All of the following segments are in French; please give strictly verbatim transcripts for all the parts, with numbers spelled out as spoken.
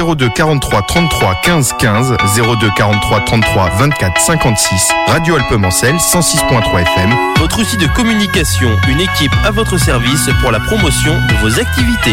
zéro deux quarante-trois trente-trois quinze quinze, zéro deux quarante-trois trente-trois vingt-quatre cinquante-six, Radio Alpemancel cent six virgule trois F M. Votre outil de communication, une équipe à votre service pour la promotion de vos activités.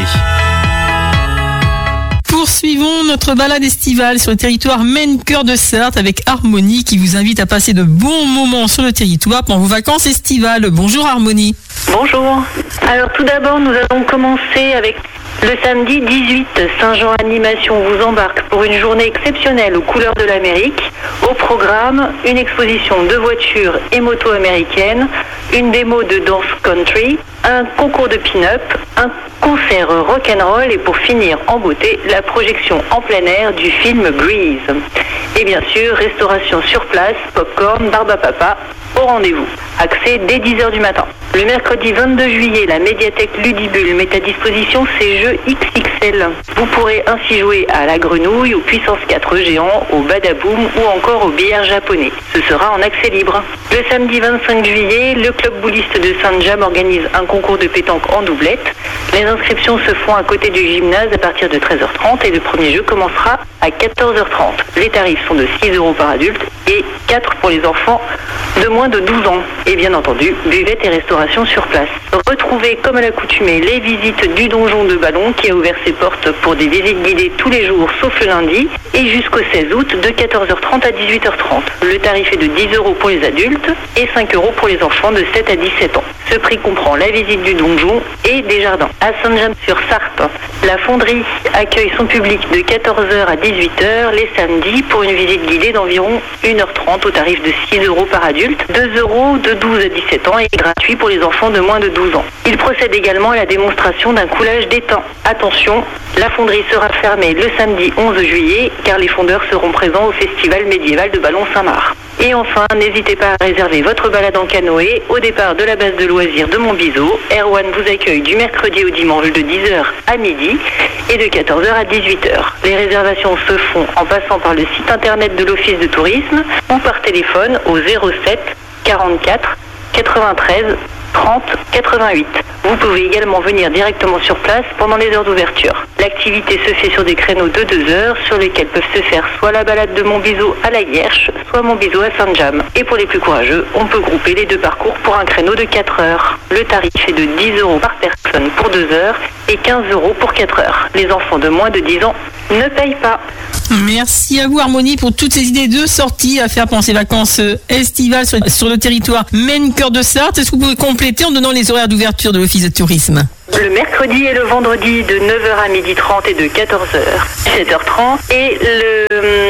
Poursuivons notre balade estivale sur le territoire Maine-Cœur de Sarthe avec Harmonie qui vous invite à passer de bons moments sur le territoire pendant vos vacances estivales. Bonjour Harmonie. Bonjour. Alors tout d'abord, nous allons commencer avec le samedi dix-huit. Saint-Jean Animation vous embarque pour une journée exceptionnelle aux couleurs de l'Amérique. Au programme, une exposition de voitures et motos américaines, une démo de danse country, un concours de pin-up, un concert rock'n'roll et pour finir en beauté, la projection en plein air du film Grease. Et bien sûr, restauration sur place, popcorn, barbe à papa, au rendez-vous. Accès dès dix heures du matin. Le mercredi vingt-deux juillet, la médiathèque Ludibule met à disposition ses jeux X X L. Vous pourrez ainsi jouer à la grenouille, au puissance quatre géant, au badaboom ou encore au billard japonais. Ce sera en accès libre. Le samedi vingt-cinq juillet, le club bouliste de Saint-Jam organise un concours de pétanque en doublette. Les inscriptions se font à côté du gymnase à partir de treize heures trente et le premier jeu commencera à quatorze heures trente. Les tarifs sont de six euros par adulte et quatre pour les enfants de moins de douze ans. Et bien entendu, buvette et restauration sur place. Retrouvez comme à l'accoutumée les visites du donjon de Ballon qui a ouvert ses portes pour des visites guidées tous les jours sauf le lundi et jusqu'au seize août de quatorze heures trente à dix-huit heures trente. Le tarif est de dix euros pour les adultes et cinq euros pour les enfants de sept à dix-sept ans. Ce prix comprend la visite du donjon et des jardins. À Saint-James-sur-Sarthe, la fonderie accueille son public de quatorze heures à dix-huit heures les samedis pour une visite guidée d'environ une heure trente au tarif de six euros par adulte, deux euros de douze à dix-sept ans et gratuit pour les enfants de moins de douze ans. Il procède également à la démonstration d'un coulage d'étain. Attention, la fonderie sera fermée le samedi onze juillet car les fondeurs seront présents au festival médiéval de Ballon-Saint-Marc. Et enfin, n'hésitez pas à réserver votre balade en canoë au départ de la base de loisirs de Montbiseau. Erwan vous accueille du mercredi au dimanche de dix heures à midi et de quatorze heures à dix-huit heures. Les réservations se font en passant par le site internet de l'Office de tourisme ou par téléphone au zéro sept quarante-quatre quatre-vingt-treize trente quatre-vingt-huit. Vous pouvez également venir directement sur place pendant les heures d'ouverture. L'activité se fait sur des créneaux de deux heures sur lesquels peuvent se faire soit la balade de Montbiseau à la Guerche, soit Montbiseau à Saint-Jam. Et pour les plus courageux, on peut grouper les deux parcours pour un créneau de quatre heures. Le tarif est de dix euros par personne pour deux heures et quinze euros pour quatre heures. Les enfants de moins de dix ans ne payent pas. Merci à vous Harmonie pour toutes ces idées de sorties à faire pendant ces vacances estivales sur, sur le territoire Maine-Cœur de Sarthe. Est-ce que vous pouvez compléter en donnant les horaires d'ouverture de l'Office de tourisme? Le mercredi et le vendredi de neuf heures à midi trente et de quatorze heures à dix-sept heures trente et le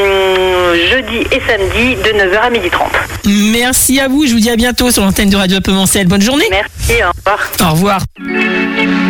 hum, jeudi et samedi de neuf heures à midi trente. Merci à vous, je vous dis à bientôt sur l'antenne de Radio Alpemancel. Bonne journée. Merci, au revoir. Au revoir.